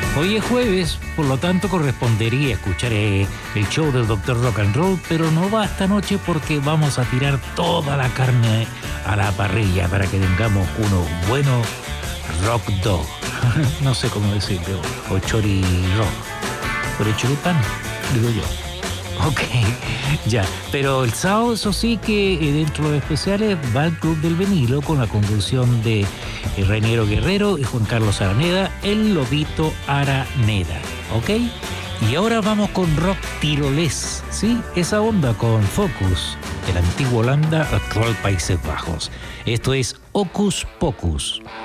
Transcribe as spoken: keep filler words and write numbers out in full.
Hoy es jueves, por lo tanto correspondería escuchar eh, el show del doctor Rock and Roll, pero no va esta noche porque vamos a tirar toda la carne a la parrilla para que tengamos unos buenos rock dog. No sé cómo decirlo, o chori rock, pero choripán, digo yo. Ok, ya. Pero el sábado, eso sí que eh, dentro de los especiales va el Club del Vinilo con la conclusión de eh, Reniero Guerrero y Juan Carlos Araneda, el Lobito Araneda. Ok. Y ahora vamos con rock tirolés, ¿sí? Esa onda con Focus, de la antigua Holanda, actual Países Bajos. Esto es Hocus Pocus.